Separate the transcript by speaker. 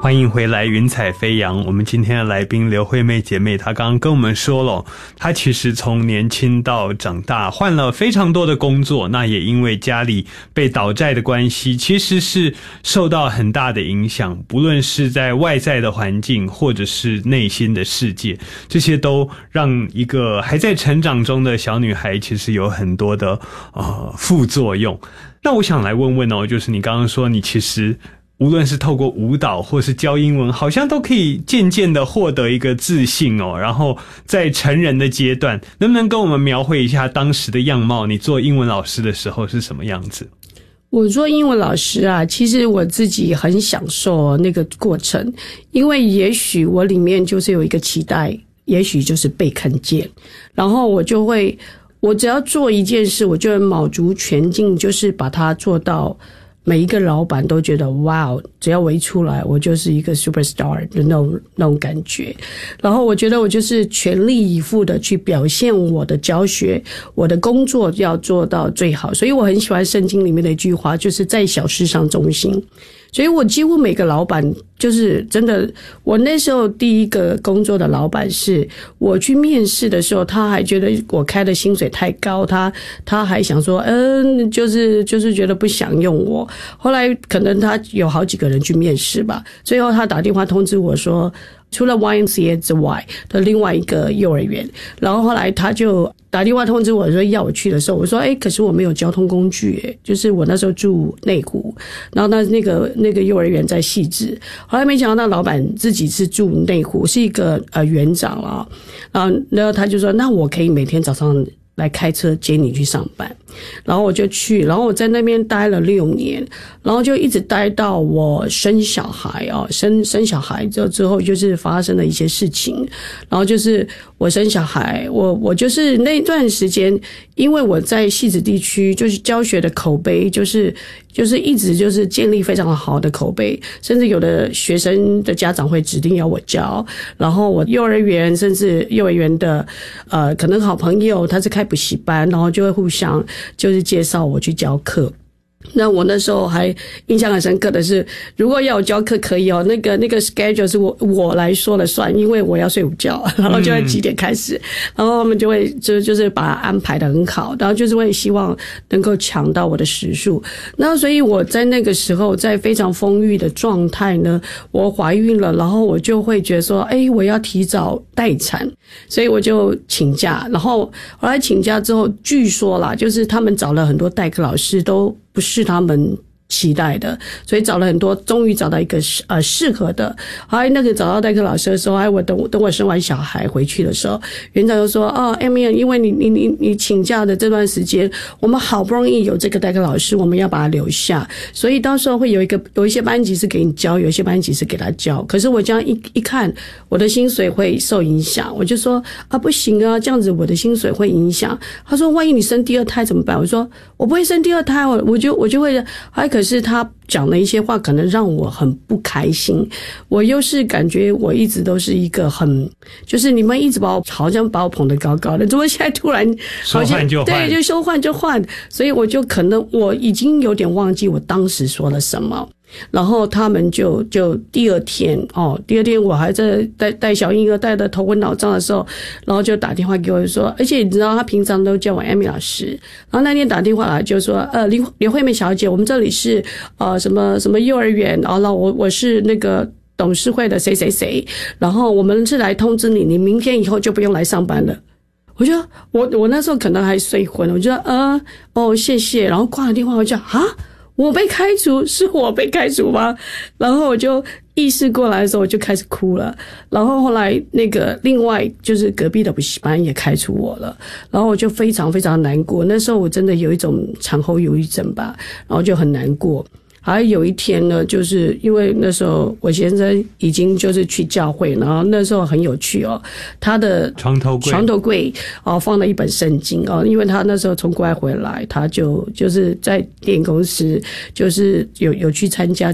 Speaker 1: 欢迎回来云彩飞扬，我们今天的来宾刘惠妹姐妹，她刚刚跟我们说了，她其实从年轻到长大换了非常多的工作，那也因为家里被倒债的关系，其实是受到很大的影响，不论是在外在的环境或者是内心的世界，这些都让一个还在成长中的小女孩其实有很多的副作用。那我想来问问就是你刚刚说你其实无论是透过舞蹈或是教英文，好像都可以渐渐的获得一个自信然后在成人的阶段，能不能跟我们描绘一下当时的样貌？你做英文老师的时候是什么样子？
Speaker 2: 我做英文老师啊，其实我自己很享受那个过程，因为也许我里面就是有一个期待，也许就是被看见，然后我只要做一件事，我就会卯足全劲，就是把它做到每一个老板都觉得哇，只要我一出来，我就是一个 superstar 的那种感觉。然后我觉得我就是全力以赴的去表现我的教学，我的工作要做到最好。所以我很喜欢圣经里面的一句话，就是在小事上忠心。所以我几乎每个老板，就是真的，我那时候第一个工作的老板是我去面试的时候，他还觉得我开的薪水太高，他还想说就是觉得不想用我。后来可能他有好几个人去面试吧，最后他打电话通知我说，除了 YMCA 之外的另外一个幼儿园，然后后来他就打电话通知我说要我去的时候，我说可是我没有交通工具就是我那时候住内湖，然后那个幼儿园在汐止，后来没想到那老板自己是住内湖，是一个园长啦，然后他就说那我可以每天早上来开车接你去上班，然后我就去，然后我在那边待了6年，然后就一直待到我生小孩生小孩之后就是发生了一些事情，然后就是我生小孩，我就是那段时间，因为我在汐止地区就是教学的口碑就是一直就是建立非常好的口碑，甚至有的学生的家长会指定要我教，然后我幼儿园甚至幼儿园的可能好朋友他是开补习班，然后就会互相就是介绍我去教课。那我那时候还印象很深刻的是，如果要我教课可以那个 schedule 是我来说了算，因为我要睡午觉，然后就会几点开始，然后他们就会就是把它安排得很好，然后就是会希望能够抢到我的时数。那所以我在那个时候在非常丰裕的状态呢，我怀孕了，然后我就会觉得说我要提早待产，所以我就请假，然后后来请假之后，据说啦，就是他们找了很多代课老师都不是他们期待的，所以找了很多，终于找到一个适合的。后来那个找到代课老师的时候，我等我生完小孩回去的时候，园长就说Amy， 因为你请假的这段时间，我们好不容易有这个代课老师，我们要把他留下，所以到时候会有一些班级是给你教，有一些班级是给他教。可是我这样一看，我的薪水会受影响，我就说不行啊，这样子我的薪水会影响。他说万一你生第二胎怎么办？我说我不会生第二胎，我就会可是他讲了一些话可能让我很不开心，我又是感觉我一直都是一个就是你们一直好像把我捧得高高的，怎么现在突然好像对，就说换就换，所以我就可能我已经有点忘记我当时说了什么。然后他们就第二天我还在带小婴儿带的头昏脑胀的时候，然后就打电话给我说，而且你知道他平常都叫我 Amy 老师，然后那天打电话来就说刘惠美小姐，我们这里是什么什么幼儿园，然后我是那个董事会的谁谁谁，然后我们是来通知你明天以后就不用来上班了。我觉得我那时候可能还睡昏了，我觉得谢谢，然后挂了电话，我就我被开除，是我被开除吗？然后我就意识过来的时候，我就开始哭了。然后后来那个另外就是隔壁的补习班也开除我了，然后我就非常非常难过。那时候我真的有一种产后忧郁症吧，然后就很难过。还有一天呢，就是因为那时候我先生已经就是去教会，然后那时候很有趣他的床头柜放了一本圣经因为他那时候从国外回来，他就是在电影公司就是有去参加